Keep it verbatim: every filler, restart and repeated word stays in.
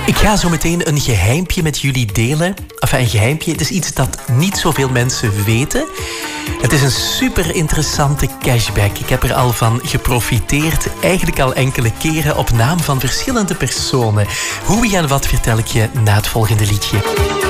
Ik ga zo meteen een geheimpje met jullie delen. Enfin, een geheimpje, het is iets dat niet zoveel mensen weten. Het is een super interessante cashback. Ik heb er al van geprofiteerd, eigenlijk al enkele keren op naam van verschillende personen. Hoe, wie en wat vertel ik je na het volgende liedje.